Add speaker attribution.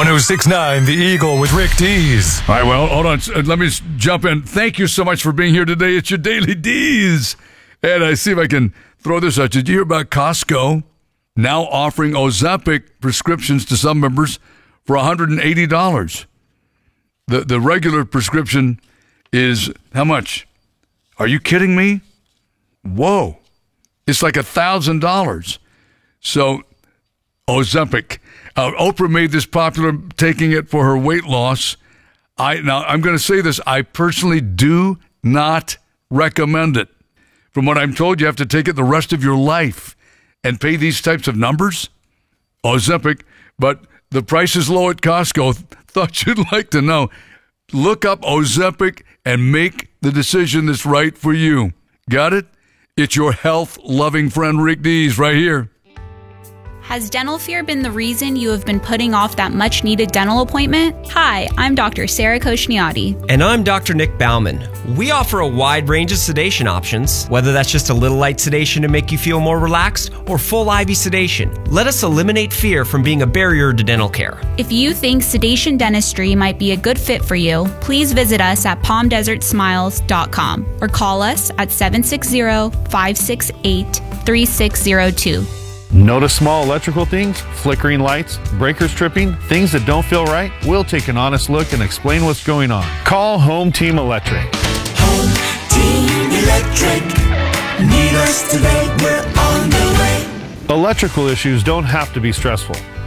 Speaker 1: 1069 The Eagle with Rick Dees.
Speaker 2: All right, well, hold on. Let me jump in. Thank you so much for being here today. It's your Daily Dees. And I see if I can throw this out. Did you hear about Costco now offering Ozempic prescriptions to some members for $180? The regular prescription is how much? Are you kidding me? Whoa. It's like $1,000. So Ozempic. Oprah made this popular, taking it for her weight loss. Now, I'm going to say this. I personally do not recommend it. From what I'm told, you have to take it the rest of your life and pay these types of numbers. Ozempic, but the price is low at Costco. Thought you'd like to know. Look up Ozempic and make the decision that's right for you. Got it? It's your health-loving friend Rick Dees right here.
Speaker 3: Has dental fear been the reason you have been putting off that much-needed dental appointment? Hi, I'm Dr. Sarah Koshniati.
Speaker 4: And I'm Dr. Nick Bauman. We offer a wide range of sedation options, whether that's just a little light sedation to make you feel more relaxed or full IV sedation. Let us eliminate fear from being a barrier to dental care.
Speaker 3: If you think sedation dentistry might be a good fit for you, please visit us at palmdesertsmiles.com or call us at 760-568-3602.
Speaker 5: Notice small electrical things, flickering lights, breakers tripping, things that don't feel right? We'll take an honest look and explain what's going on. Call Home Team Electric.
Speaker 6: Home Team Electric. Need us today, we're on the way.
Speaker 5: Electrical issues don't have to be stressful.